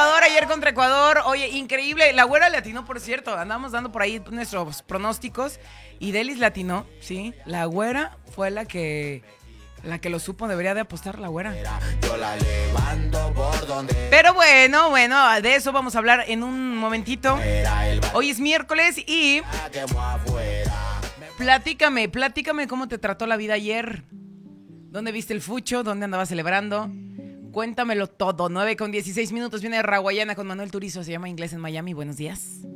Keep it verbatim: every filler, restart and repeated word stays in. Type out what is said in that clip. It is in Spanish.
marcador ayer contra Ecuador. Oye, increíble. La güera le atinó, por cierto. Andamos dando por ahí nuestros pronósticos. Y Delis le atinó, sí. La güera fue la que... La que lo supo, debería de apostar la güera. Pero bueno, bueno, de eso vamos a hablar en un momentito. Hoy es miércoles y... Platícame, platícame cómo te trató la vida ayer. ¿Dónde viste el fucho? ¿Dónde andabas celebrando? Cuéntamelo todo. nueve con dieciséis minutos. Viene Raguayana con Manuel Turizo. Se llama Inglés en Miami. Buenos días.